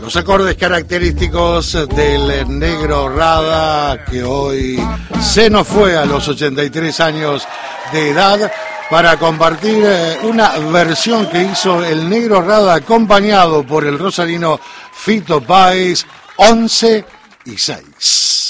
Los acordes característicos del Negro Rada, que hoy se nos fue a los 83 años de edad, para compartir una versión que hizo el Negro Rada acompañado por el rosarino Fito Páez, 11 y 6.